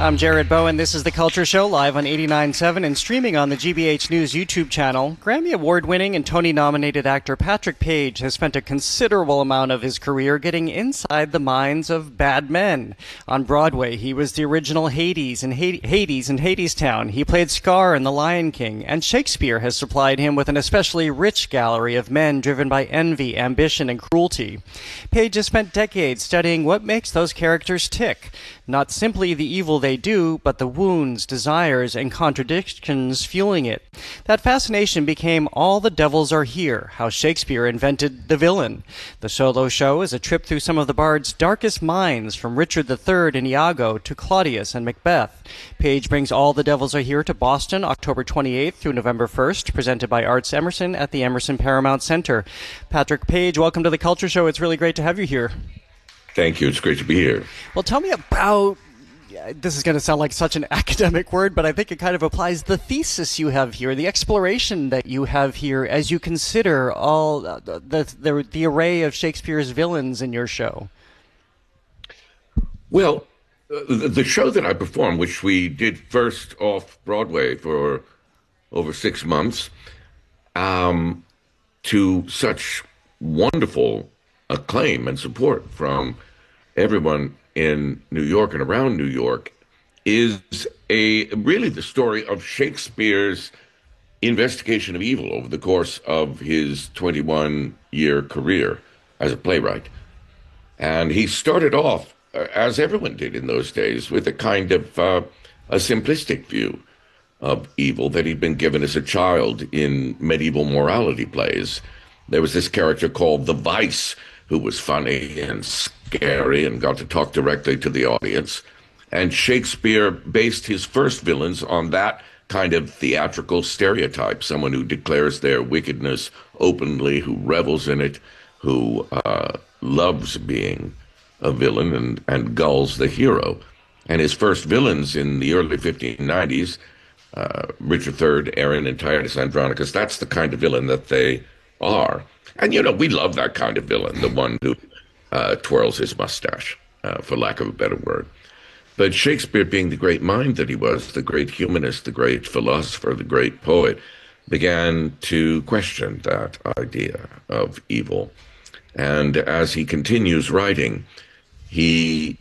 I'm Jared Bowen. This is The Culture Show, live on 89.7 and streaming on the GBH News YouTube channel. Grammy Award-winning and Tony-nominated actor Patrick Page has spent a considerable amount of his career getting inside the minds of bad men. On Broadway, he was the original Hades in Hadestown. He played Scar in The Lion King, and Shakespeare has supplied him with an especially rich gallery of men driven by envy, ambition, and cruelty. Page has spent decades studying what makes those characters tick. Not simply the evil they do, but the wounds, desires, and contradictions fueling it. That fascination became All the Devils Are Here, how Shakespeare invented the villain. The solo show is a trip through some of the bard's darkest minds, from Richard III in Iago to Claudius and Macbeth. Page brings All the Devils Are Here to Boston, October 28th through November 1st, presented by Arts Emerson at the Emerson Paramount Center. Patrick Page, welcome to The Culture Show. It's really great to have you here. Thank you. It's great to be here. Well, tell me about, this is going to sound like such an academic word, but I think it kind of applies, the thesis you have here, the exploration that you have here as you consider all the array of Shakespeare's villains in your show. Well, the show that I performed, which we did first off Broadway for over 6 months, to such wonderful acclaim and support from everyone in New York and around New York, is really the story of Shakespeare's investigation of evil over the course of his 21-year career as a playwright. And he started off, as everyone did in those days, with a kind of a simplistic view of evil that he'd been given as a child in medieval morality plays. There was this character called the Vice, who was funny and scary and got to talk directly to the audience. And Shakespeare based his first villains on that kind of theatrical stereotype, someone who declares their wickedness openly, who revels in it, who loves being a villain and gulls the hero. And his first villains in the early 1590s, Richard III, Aaron, and Titus Andronicus, that's the kind of villain that they are. And, you know, we love that kind of villain, the one who twirls his mustache, for lack of a better word. But Shakespeare, being the great mind that he was, the great humanist, the great philosopher, the great poet, began to question that idea of evil. And as he continues writing, he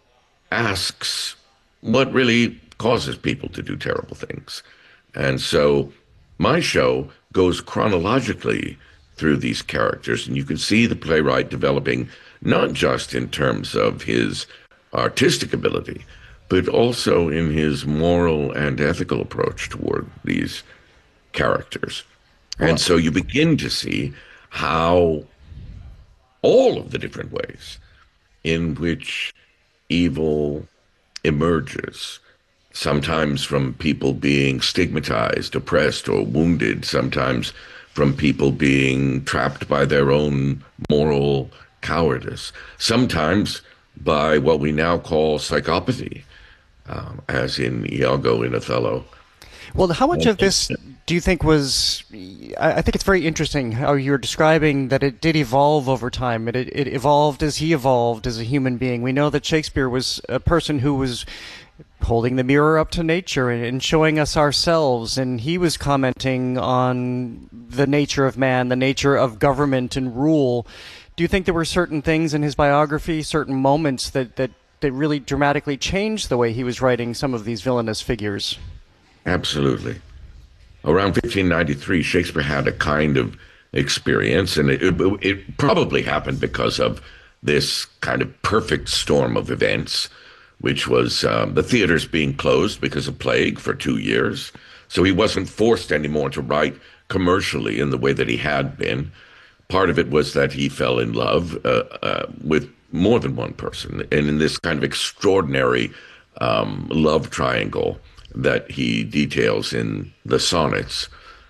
asks what really causes people to do terrible things. And so my show goes chronologically through these characters, and you can see the playwright developing not just in terms of his artistic ability, but also in his moral and ethical approach toward these characters. And so you begin to see how all of the different ways in which evil emerges, sometimes from people being stigmatized, oppressed, or wounded, sometimes from people being trapped by their own moral cowardice, sometimes by what we now call psychopathy, as in Iago in Othello. Well, how much of this do you think was, I think it's very interesting how you're describing that it did evolve over time. It evolved as he evolved as a human being. We know that Shakespeare was a person who was holding the mirror up to nature and showing us ourselves, and he was commenting on the nature of man, the nature of government and rule. Do you think there were certain things in his biography, certain moments that really dramatically changed the way he was writing some of these villainous figures? Absolutely. Around 1593, Shakespeare had a kind of experience, and it probably happened because of this kind of perfect storm of events, which was the theaters being closed because of plague for 2 years. So he wasn't forced anymore to write commercially in the way that he had been. Part of it was that he fell in love with more than one person, and in this kind of extraordinary love triangle that he details in the sonnets.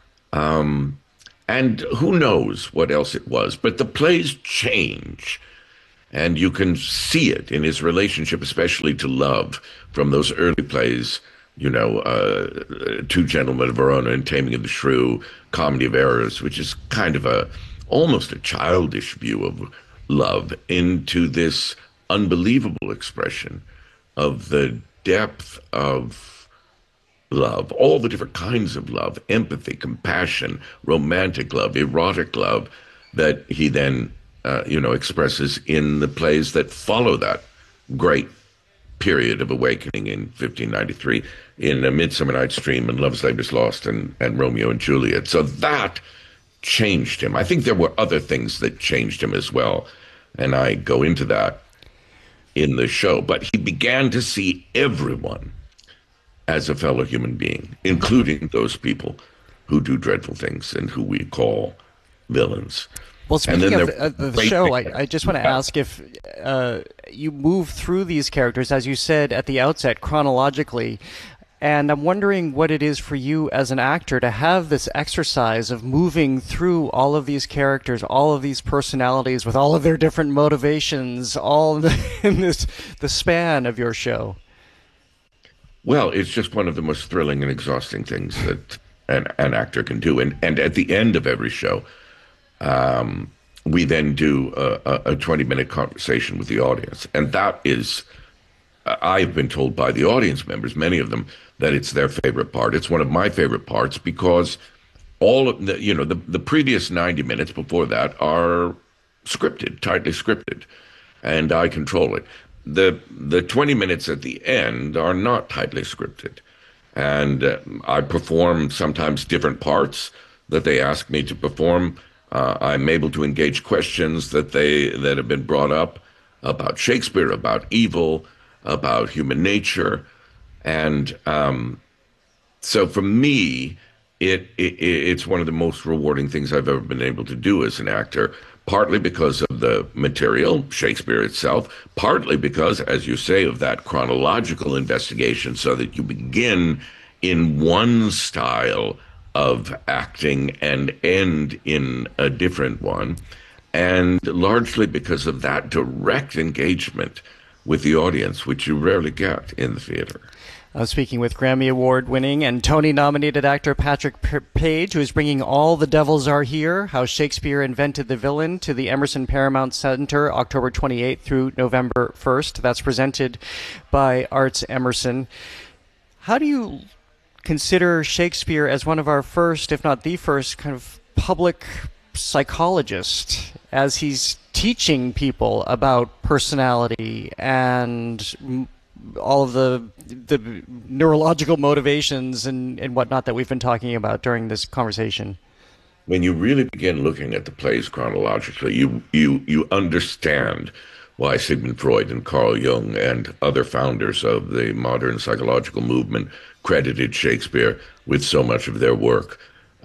And who knows what else it was, but the plays change. And you can see it in his relationship, especially to love, from those early plays, you know, Two Gentlemen of Verona and Taming of the Shrew, Comedy of Errors, which is kind of almost a childish view of love, into this unbelievable expression of the depth of love, all the different kinds of love, empathy, compassion, romantic love, erotic love, that he then, expresses in the plays that follow that great period of awakening in 1593 in A Midsummer Night's Dream and Love's Labour's Lost and Romeo and Juliet. So that changed him. I think there were other things that changed him as well, and I go into that in the show. But he began to see everyone as a fellow human being, including those people who do dreadful things and who we call villains. Well, speaking of the show, I just want to ask if you move through these characters, as you said at the outset, chronologically, and I'm wondering what it is for you as an actor to have this exercise of moving through all of these characters, all of these personalities with all of their different motivations, all in the span of your show. Well, it's just one of the most thrilling and exhausting things that an actor can do. And at the end of every show, we then do a 20-minute conversation with the audience. And that is, I've been told by the audience members, many of them, that it's their favorite part. It's one of my favorite parts because all of the previous 90 minutes before that are scripted, tightly scripted, and I control it. The 20 minutes at the end are not tightly scripted. And I perform sometimes different parts that they ask me to perform. I'm able to engage questions that have been brought up about Shakespeare, about evil, about human nature. And so for me, it's one of the most rewarding things I've ever been able to do as an actor, partly because of the material, Shakespeare itself, partly because, as you say, of that chronological investigation, so that you begin in one style of acting and end in a different one, and largely because of that direct engagement with the audience, which you rarely get in the theater. I was speaking with Grammy Award-winning and Tony-nominated actor Patrick Page, who is bringing All the Devils Are Here, How Shakespeare Invented the Villain, to the Emerson Paramount Center, October 28th through November 1st. That's presented by Arts Emerson. How do you consider Shakespeare as one of our first, if not the first, kind of public psychologist, as he's teaching people about personality and all of the neurological motivations and whatnot that we've been talking about during this conversation? When you really begin looking at the plays chronologically, you understand why Sigmund Freud and Carl Jung and other founders of the modern psychological movement credited Shakespeare with so much of their work.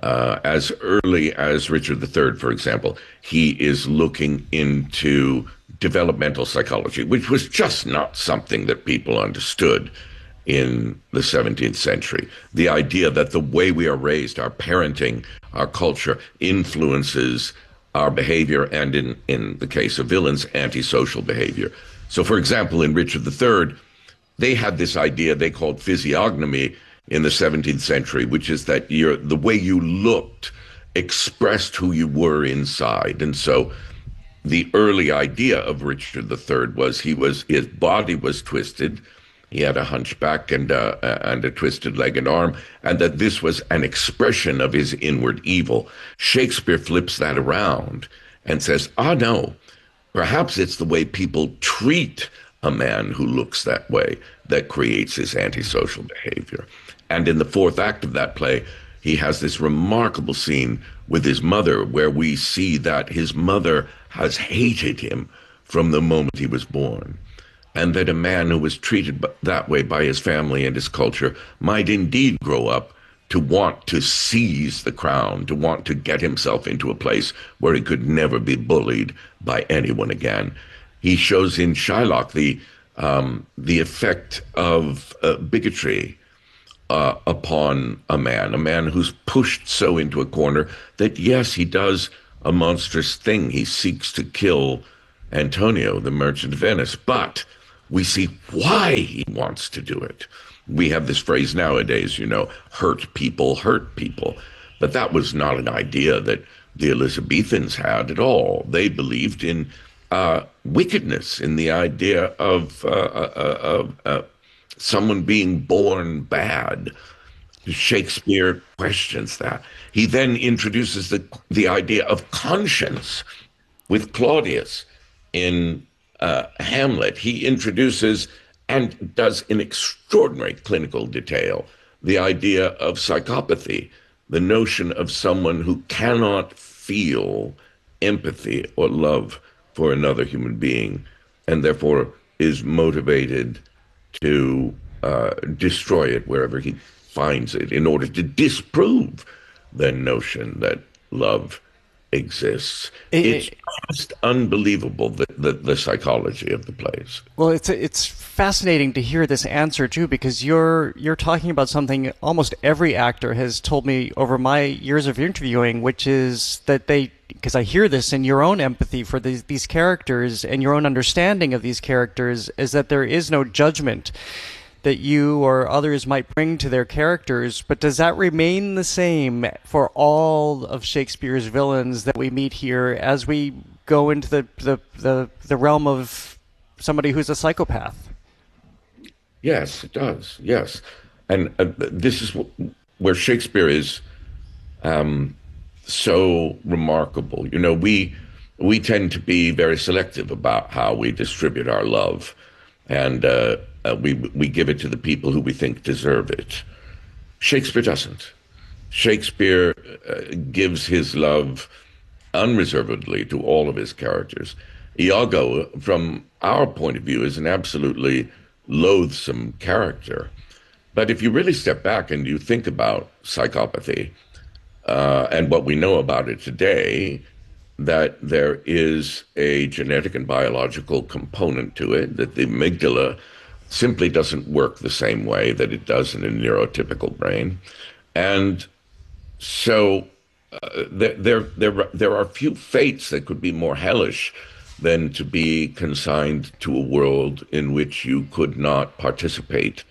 As early as Richard III, for example, he is looking into developmental psychology, which was just not something that people understood in the 17th century. The idea that the way we are raised, our parenting, our culture, influences our behavior, and in the case of villains, antisocial behavior. So, for example, in Richard III, they had this idea they called physiognomy in the 17th century, which is that the way you looked expressed who you were inside. And so the early idea of Richard III was his body was twisted. He had a hunchback and a twisted leg and arm, and that this was an expression of his inward evil. Shakespeare flips that around and says, no, perhaps it's the way people treat a man who looks that way that creates his antisocial behavior. And in the fourth act of that play, he has this remarkable scene with his mother where we see that his mother has hated him from the moment he was born, and that a man who was treated that way by his family and his culture might indeed grow up to want to seize the crown, to want to get himself into a place where he could never be bullied by anyone again. He shows in Shylock the effect of bigotry upon a man who's pushed so into a corner that, yes, he does a monstrous thing. He seeks to kill Antonio, the merchant of Venice, but we see why he wants to do it. We have this phrase nowadays, hurt people hurt people. But that was not an idea that the Elizabethans had at all. They believed in wickedness, in the idea of someone being born bad. Shakespeare questions that. He then introduces the idea of conscience with Claudius in Hamlet. He introduces and does in extraordinary clinical detail the idea of psychopathy, the notion of someone who cannot feel empathy or love for another human being and therefore is motivated to destroy it wherever he finds it in order to disprove the notion that love exists. It's just unbelievable, the psychology of the plays. Well, it's fascinating to hear this answer too, because you're talking about something almost every actor has told me over my years of interviewing, which is that because I hear this in your own empathy for these characters and your own understanding of these characters, is that there is no judgment that you or others might bring to their characters, but does that remain the same for all of Shakespeare's villains that we meet here as we go into the realm of somebody who's a psychopath? Yes, it does. Yes, and this is where Shakespeare is so remarkable. You know, we tend to be very selective about how we distribute our love, and we give it to the people who we think deserve it. Shakespeare doesn't. Shakespeare gives his love unreservedly to all of his characters. Iago, from our point of view, is an absolutely loathsome character. But if you really step back and you think about psychopathy and what we know about it today, that there is a genetic and biological component to it, that the amygdala simply doesn't work the same way that it does in a neurotypical brain. And so there are few fates that could be more hellish than to be consigned to a world in which you could not participate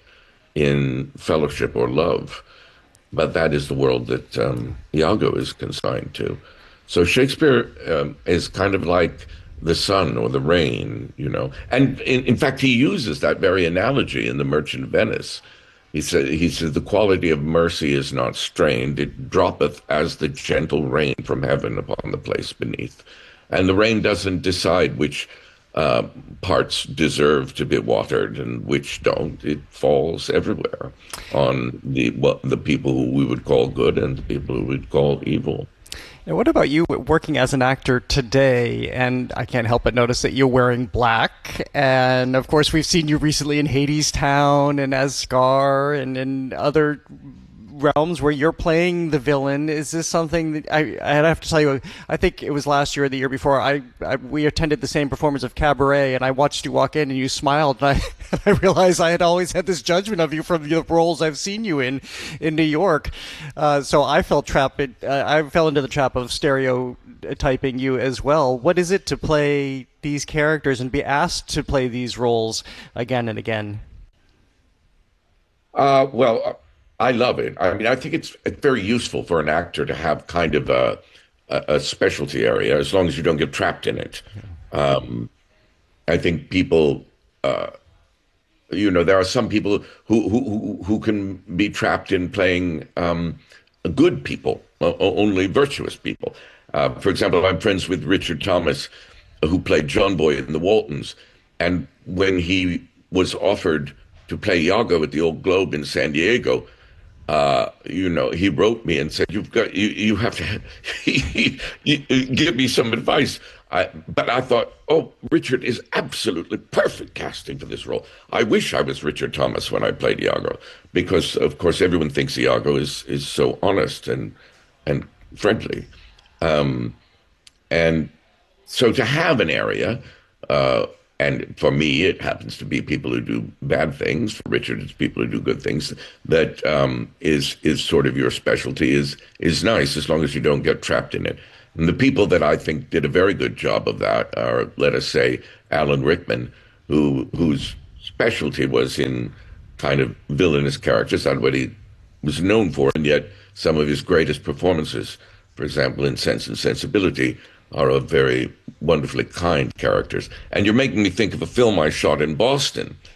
in fellowship or love. But that is the world that Iago is consigned to. So Shakespeare is kind of like the sun or the rain, you know. And in fact, he uses that very analogy in The Merchant of Venice. He said, the quality of mercy is not strained. It droppeth as the gentle rain from heaven upon the place beneath. And the rain doesn't decide which parts deserve to be watered and which don't. It falls everywhere on the people who we would call good and the people who we would call evil. And what about you working as an actor today? And I can't help but notice that you're wearing black. And of course, we've seen you recently in Hadestown and as Scar and in other realms where you're playing the villain. Is this something that I have to tell you, I think it was last year or the year before, we attended the same performance of Cabaret, and I watched you walk in and you smiled, and I realized I had always had this judgment of you from the roles I've seen you in New York. So I felt trapped. I fell into the trap of stereotyping you as well. What is it to play these characters and be asked to play these roles again and again? I love it. I mean, I think it's very useful for an actor to have kind of a specialty area, as long as you don't get trapped in it. I think people, there are some people who can be trapped in playing good people, only virtuous people. For example, I'm friends with Richard Thomas, who played John Boy in The Waltons, and when he was offered to play Iago at the Old Globe in San Diego, he wrote me and said, you have to give me some advice. But I thought, Richard is absolutely perfect casting for this role. I wish I was Richard Thomas when I played Iago, because of course everyone thinks Iago is so honest and friendly. And so to have an area, and for me, it happens to be people who do bad things. For Richard, it's people who do good things. That is sort of your specialty is nice, as long as you don't get trapped in it. And the people that I think did a very good job of that are, let us say, Alan Rickman, whose specialty was in kind of villainous characters. That's what he was known for, and yet some of his greatest performances, for example, in Sense and Sensibility, are of very wonderfully kind characters. And you're making me think of a film I shot in Boston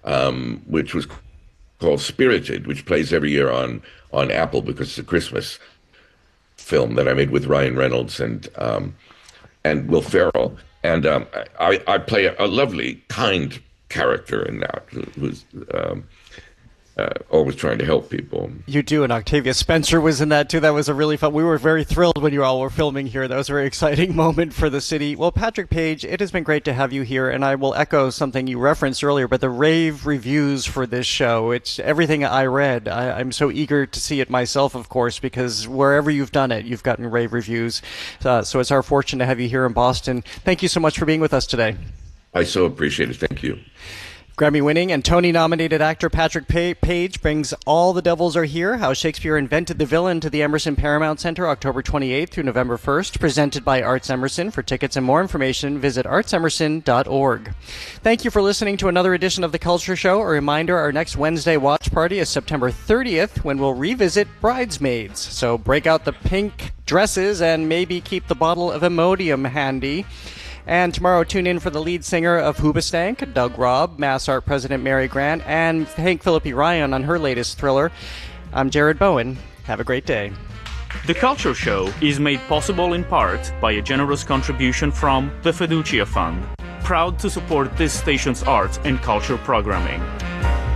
which was called Spirited, which plays every year on Apple because it's a Christmas film that I made with Ryan Reynolds and Will Ferrell. And I play a lovely, kind character in that who's always trying to help people. You do, and Octavia Spencer was in that too. That was a really fun. We were very thrilled when you all were filming here. That was a very exciting moment for the city. Well, Patrick Page, it has been great to have you here, and I will echo something you referenced earlier, but the rave reviews for this show, it's everything I read. I'm so eager to see it myself, of course, because wherever you've done it, you've gotten rave reviews. So it's our fortune to have you here in Boston. Thank you so much for being with us today. I so appreciate it. Thank you. Grammy-winning and Tony-nominated actor Patrick Page brings All the Devils Are Here, How Shakespeare Invented the Villain to the Emerson Paramount Center October 28th through November 1st, presented by Arts Emerson. For tickets and more information, visit artsemerson.org. Thank you for listening to another edition of The Culture Show. A reminder, our next Wednesday watch party is September 30th, when we'll revisit Bridesmaids. So break out the pink dresses and maybe keep the bottle of Imodium handy. And tomorrow, tune in for the lead singer of Hoobastank, Doug Robb, Mass Art President Mary Grant, and Hank Phillippi Ryan on her latest thriller. I'm Jared Bowen. Have a great day. The Culture Show is made possible in part by a generous contribution from the Fiducia Fund, proud to support this station's arts and culture programming.